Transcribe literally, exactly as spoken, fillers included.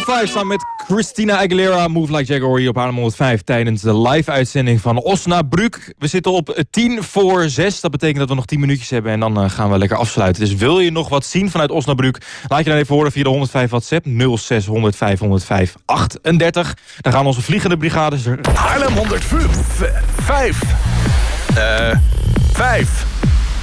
vijf samen met Christina Aguilera, Move Like Jagger hier op Haarlem honderdvijf tijdens de live-uitzending van Osnabrück. We zitten op tien voor zes, dat betekent dat we nog tien minuutjes hebben en dan uh, gaan we lekker afsluiten. Dus wil je nog wat zien vanuit Osnabrück, laat je dan even horen via de honderdvijf WhatsApp nul zes honderd vijf honderdvijf achtendertig. Dan gaan onze vliegende brigades er... Haarlem honderdvijf. Eh... vijf.